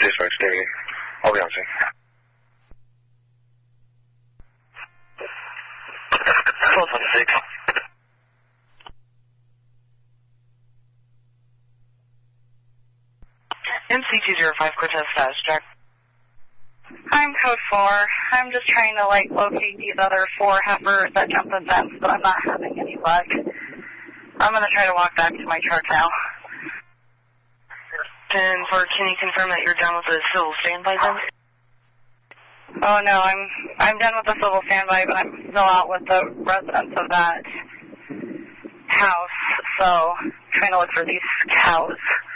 dispatch, Daily. I'll be on scene. MC205 Cortez status check. I'm code 4. I'm just trying to, locate these other 4 heifers that jumped the fence, but I'm not having any luck. I'm going to try to walk back to my truck now. Can you confirm that you're done with the civil standby then? Oh, no, I'm done with the civil standby, but I'm still out with the residents of that house, so trying to look for these cows.